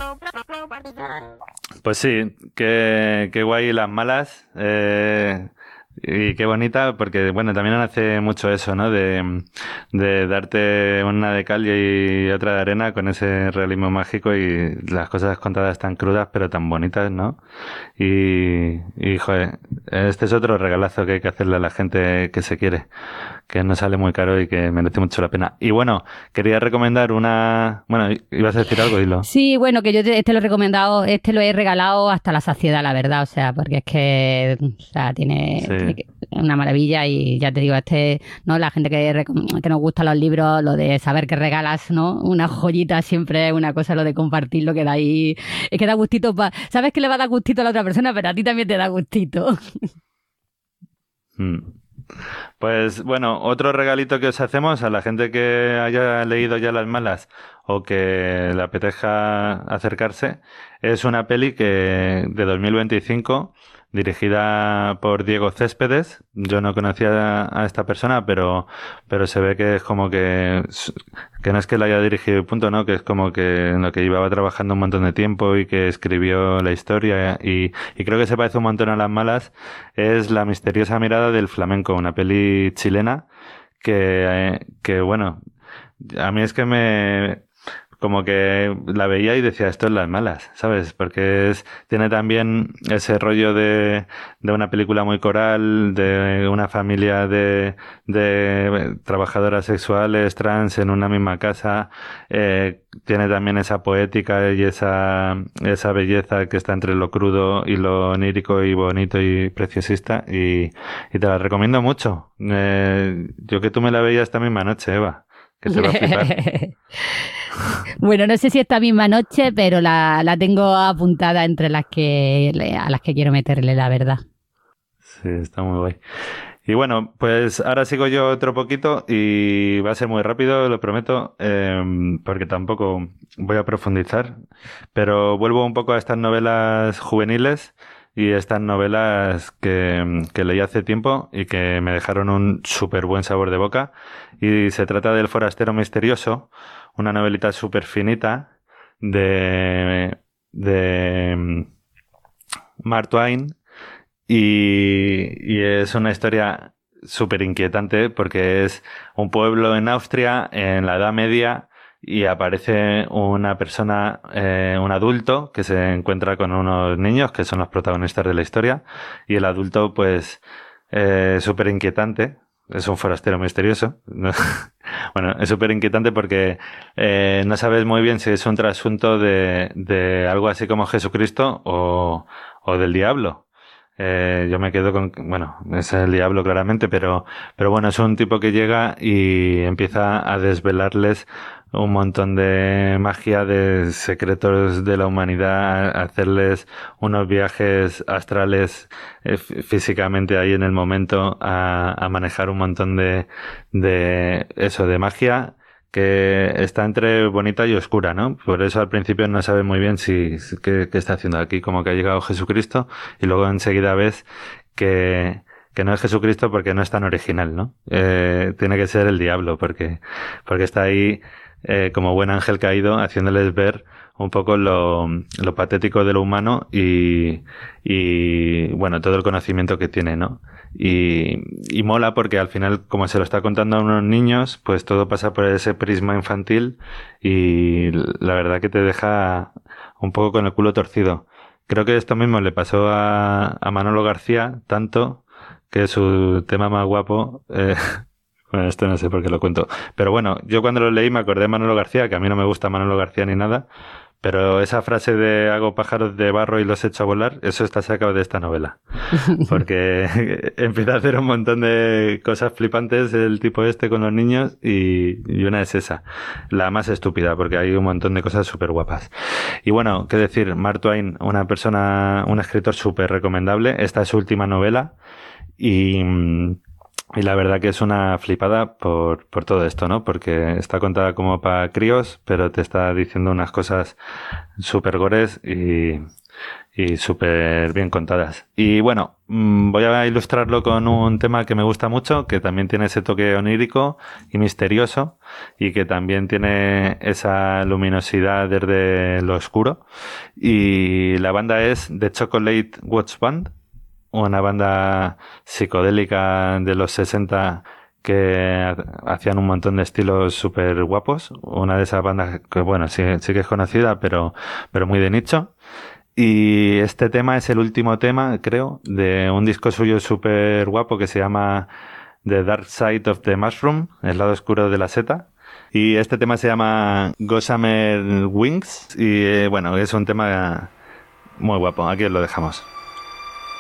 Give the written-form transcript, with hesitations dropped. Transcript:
Pues sí, qué guay las malas. Y qué bonita, porque bueno, también hace mucho eso, ¿no? De darte una de cal y otra de arena con ese realismo mágico y las cosas contadas tan crudas pero tan bonitas, ¿no? Joder, este es otro regalazo que hay que hacerle a la gente que se quiere, que no sale muy caro y que merece mucho la pena. Y bueno, quería recomendar una... Bueno, ¿ibas a decir algo? Dilo. Sí, bueno, que yo este lo he recomendado, este lo he regalado hasta la saciedad, la verdad, o sea, porque es que, o sea, tiene una maravilla y ya te digo, ¿no? La gente que nos gusta los libros, lo de saber que regalas, ¿no? Una joyita siempre es una cosa, lo de compartir lo que da ahí, es que da gustito, sabes que le va a dar gustito a la otra persona, pero a ti también te da gustito. Pues bueno, otro regalito que os hacemos a la gente que haya leído ya Las Malas o que le apetezca acercarse es una peli de 2025 dirigida por Diego Céspedes. Yo no conocía a esta persona, pero se ve que es como que no es que la haya dirigido y punto, ¿no? Que es como que en lo que llevaba trabajando un montón de tiempo y que escribió la historia y creo que se parece un montón a Las Malas. Es La misteriosa mirada del flamenco, una peli chilena que bueno, a mí es que como que la veía y decía, esto es Las Malas, ¿sabes? Porque tiene también ese rollo de una película muy coral, de una familia de trabajadoras sexuales trans en una misma casa. Tiene también esa poética y esa belleza que está entre lo crudo y lo onírico y bonito y preciosista. Y te la recomiendo mucho. Yo que tú me la veías esta misma noche, Eva, que te va a flipar. Bueno, no sé si esta misma noche, pero la tengo apuntada entre a las que quiero meterle, la verdad. Sí, está muy guay. Y bueno, pues ahora sigo yo otro poquito y va a ser muy rápido, lo prometo, porque tampoco voy a profundizar, pero vuelvo un poco a estas novelas juveniles y estas novelas que leí hace tiempo y que me dejaron un súper buen sabor de boca. Y se trata del Forastero Misterioso, una novelita súper finita de Mark Twain. Y es una historia súper inquietante porque es un pueblo en Austria en la Edad Media y aparece una persona, un adulto que se encuentra con unos niños que son los protagonistas de la historia y el adulto pues súper inquietante. Es un forastero misterioso. Bueno, es súper inquietante porque no sabes muy bien si es un trasunto de algo así como Jesucristo o del diablo. Yo me quedo con, bueno, es el diablo claramente, pero bueno, es un tipo que llega y empieza a desvelarles un montón de magia, de secretos de la humanidad, a hacerles unos viajes astrales físicamente ahí en el momento, a manejar un montón de eso, de magia que está entre bonita y oscura, ¿no? Por eso al principio no sabes muy bien qué está haciendo aquí, como que ha llegado Jesucristo y luego enseguida ves que no es Jesucristo porque no es tan original, ¿no? Tiene que ser el diablo porque está ahí como buen ángel caído haciéndoles ver un poco lo patético de lo humano y bueno, todo el conocimiento que tiene, ¿no? Y mola porque al final, como se lo está contando a unos niños, pues todo pasa por ese prisma infantil y la verdad que te deja un poco con el culo torcido. Creo que esto mismo le pasó a Manolo García, tanto que su tema más guapo... bueno, esto no sé por qué lo cuento. Pero bueno, yo cuando lo leí me acordé de Manolo García, que a mí no me gusta Manolo García ni nada, pero esa frase de hago pájaros de barro y los echo a volar, eso está sacado de esta novela. Porque empieza a hacer un montón de cosas flipantes el tipo este con los niños y una es esa, la más estúpida, porque hay un montón de cosas súper guapas. Y bueno, qué decir, Mark Twain, un escritor súper recomendable. Esta es su última novela y Y la verdad que es una flipada por todo esto, ¿no? Porque está contada como para críos, pero te está diciendo unas cosas súper gores y súper bien contadas. Y bueno, voy a ilustrarlo con un tema que me gusta mucho, que también tiene ese toque onírico y misterioso, y que también tiene esa luminosidad desde lo oscuro. Y la banda es The Chocolate Watch Band, una banda psicodélica de los 60 que hacían un montón de estilos súper guapos. Una de esas bandas que, bueno, sí que es conocida, pero muy de nicho. Y este tema es el último tema, creo, de un disco suyo súper guapo que se llama The Dark Side of the Mushroom, el lado oscuro de la seta. Y este tema se llama Gossamer Wings y bueno, es un tema muy guapo. Aquí os lo dejamos.